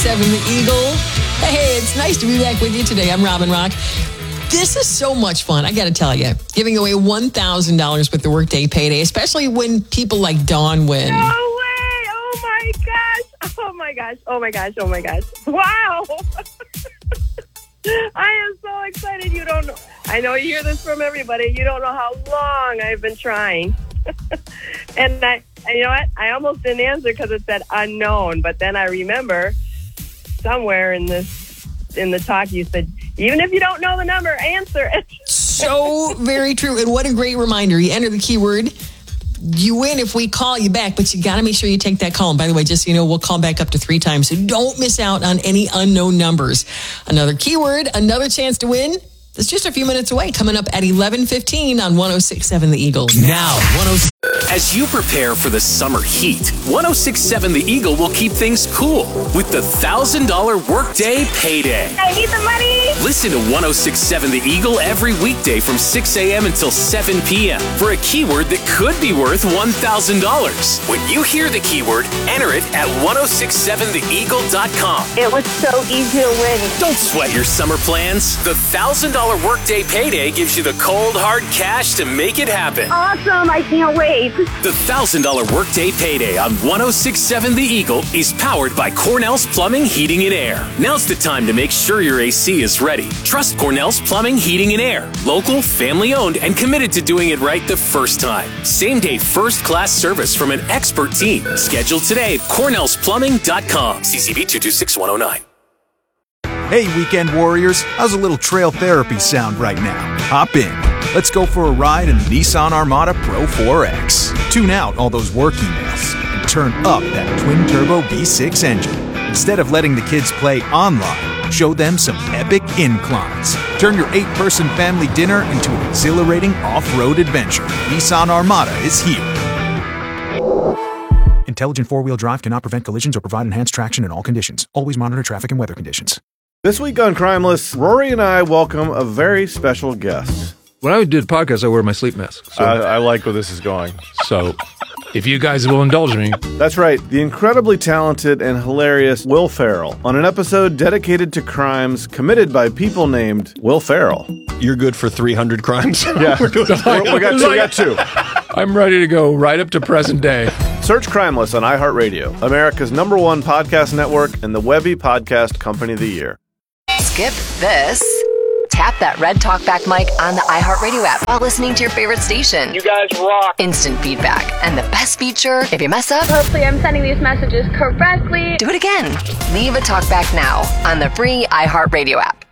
7 The Eagle. Hey, it's nice to be back with you today. I'm Robin Rock. This is so much fun, I got to tell you. Giving away $1,000 with the Workday Payday, especially when people like Dawn win. No way! Oh my gosh! Oh my gosh! Oh my gosh! Oh my gosh! Wow! I am so excited. You don't know. I know you hear this from everybody. You don't know how long I've been trying. And you know what? I almost didn't answer because it said unknown. But then I remember somewhere in the talk you said, even if you don't know the number, answer it. So very true. And what a great reminder. You enter the keyword. You win if we call you back, but you got to make sure you take that call. And by the way, just so you know, we'll call back up to 3 times. So don't miss out on any unknown numbers. Another keyword, another chance to win. It's just a few minutes away, coming up at 11:15 on 106.7 The Eagle. Now, as you prepare for the summer heat, 106.7 The Eagle will keep things cool with the $1,000 Workday Payday. I need the money. Listen to 106.7 The Eagle every weekday from 6 a.m. until 7 p.m. for a keyword that could be worth $1,000. When you hear the keyword, enter it at 1067theeagle.com. It was so easy to win. Don't sweat your summer plans. The $1,000 Workday Payday gives you the cold, hard cash to make it happen. Awesome. I can't wait. The $1,000 Workday Payday on 106.7 The Eagle is powered by Cornell's Plumbing, Heating, and Air. Now's the time to make sure your AC is ready. Trust Cornell's Plumbing, Heating, and Air. Local, family-owned, and committed to doing it right the first time. Same-day, first-class service from an expert team. Schedule today at cornellsplumbing.com. CCB 226109. Hey, weekend warriors, how's a little trail therapy sound right now? Hop in. Let's go for a ride in the Nissan Armada Pro 4X. Tune out all those work emails and turn up that twin-turbo V6 engine. Instead of letting the kids play online, show them some epic inclines. Turn your 8-person family dinner into an exhilarating off-road adventure. Nissan Armada is here. Intelligent four-wheel drive cannot prevent collisions or provide enhanced traction in all conditions. Always monitor traffic and weather conditions. This week on Crimeless, Rory and I welcome a very special guest. When I do the podcast, I wear my sleep mask. So, I like where this is going. so if you guys will indulge me. That's right, the incredibly talented and hilarious Will Ferrell on an episode dedicated to crimes committed by people named Will Ferrell. You're good for 300 crimes? Yeah, we got two. I'm ready to go right up to present day. Search Crimeless on iHeartRadio, America's #1 podcast network and the Webby Podcast Company of the Year. Skip this. Tap that red talkback mic on the iHeartRadio app while listening to your favorite station. You guys rock. Instant feedback. And the best feature, if you mess up, Hopefully I'm sending these messages correctly. do it again. Leave a talkback now on the free iHeartRadio app.